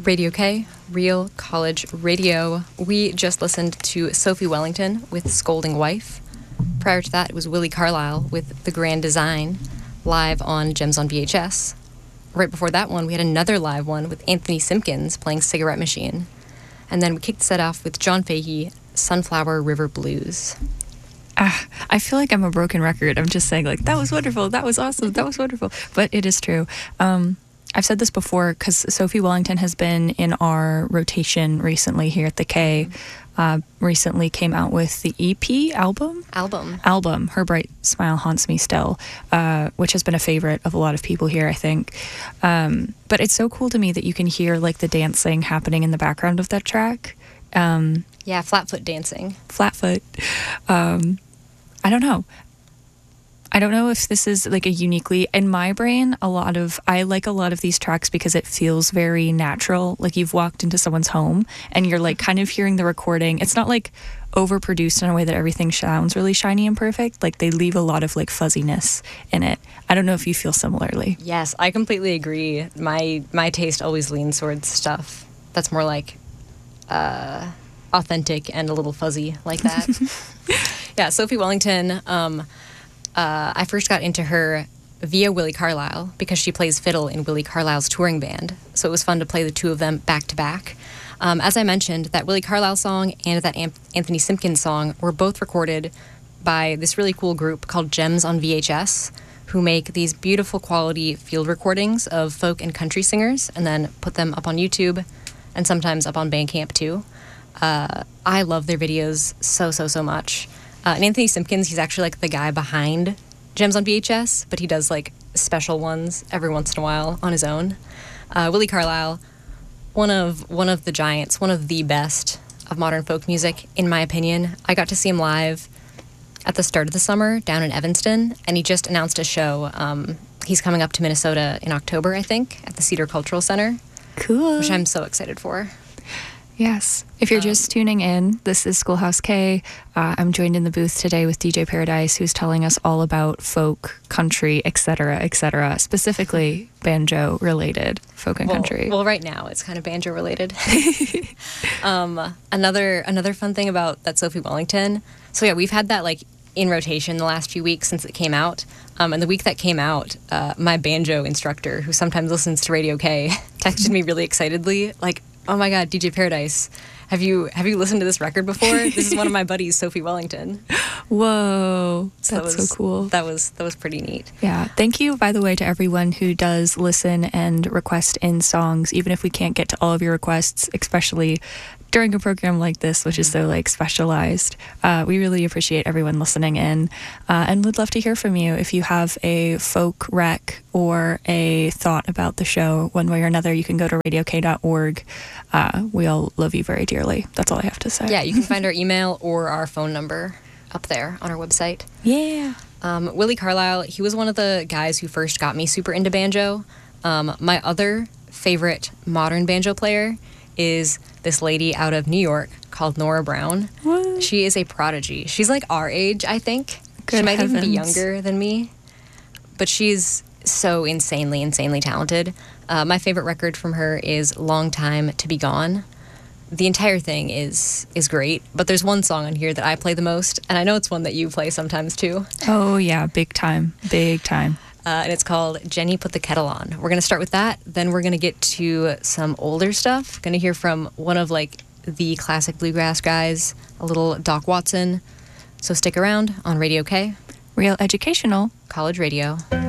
Radio K, Real College Radio. We just listened to Sophie Wellington with Scolding Wife. Prior to that, it was Willie Carlisle with The Grand Design, live on Gems on VHS. Right before that one, we had another live one with Anthony Simpkins playing Cigarette Machine. And then we kicked the set off with John Fahey, Sunflower River Blues. I feel like I'm a broken record. I'm just saying, like, that was wonderful, that was awesome, that was wonderful. But it is true. I've said this before because Sophie Wellington has been in our rotation recently here at the K. Recently came out with the EP album. Her Bright Smile Haunts Me Still, which has been a favorite of a lot of people here, I think. But it's so cool to me that you can hear like the dancing happening in the background of that track. Yeah, flatfoot dancing. Flatfoot. I don't know. I don't know if this is like a uniquely, in my brain, I like a lot of these tracks because it feels very natural. Like you've walked into someone's home and you're like kind of hearing the recording. It's not like overproduced in a way that everything sounds really shiny and perfect. Like they leave a lot of like fuzziness in it. I don't know if you feel similarly. Yes, I completely agree. My taste always leans towards stuff that's more like authentic and a little fuzzy like that. Yeah, Sophie Wellington, I first got into her via Willie Carlisle because she plays fiddle in Willie Carlisle's touring band. So it was fun to play the two of them back to back. As I mentioned, that Willie Carlisle song and that Anthony Simpkins song were both recorded by this really cool group called Gems on VHS, who make these beautiful quality field recordings of folk and country singers and then put them up on YouTube and sometimes up on Bandcamp too. I love their videos so much. And Anthony Simpkins, he's actually like the guy behind Gems on VHS, but he does like special ones every once in a while on his own. Willie Carlisle, one of the giants, one of the best of modern folk music, in my opinion. I got to see him live at the start of the summer down in Evanston, and he just announced a show. He's coming up to Minnesota in October, I think, at the Cedar Cultural Center. Cool. Which I'm so excited for. Yes. If you're just tuning in, this is Schoolhouse K. I'm joined in the booth today with DJ Paradise, who's telling us all about folk, country, etc., specifically banjo-related folk and country. Well, right now it's kind of banjo-related. Another fun thing about that Sophie Wellington. So yeah, we've had that like in rotation the last few weeks since it came out. And the week that came out, my banjo instructor, who sometimes listens to Radio K, texted me really excitedly, like, "Oh my God, DJ Paradise, have you listened to this record before? This is one of my buddies, Sophie Wellington." Whoa, that's so cool. That was pretty neat. Yeah, thank you, by the way, to everyone who does listen and request in songs, even if we can't get to all of your requests, especially during a program like this, which is so like specialized. We really appreciate everyone listening in, and would love to hear from you. If you have a folk rec or a thought about the show one way or another, you can go to radiok.org. We all love you very dearly. That's all I have to say. Yeah, you can find our email or our phone number up there on our website. Yeah. Willie Carlisle, he was one of the guys who first got me super into banjo. My other favorite modern banjo player is this lady out of New York called Nora Brown. What? She is a prodigy. She's like our age, I think. Good she might heavens. even be younger than me. But she's so insanely talented. My favorite record from her is Long Time to Be Gone. The entire thing is great, but there's one song on here that I play the most, and I know it's one that you play sometimes too. Oh yeah, big time. And it's called Jenny Put the Kettle On. We're going to start with that. Then we're going to get to some older stuff. Going to hear from one of like the classic bluegrass guys, a little Doc Watson. So stick around on Radio K. Real educational. College Radio.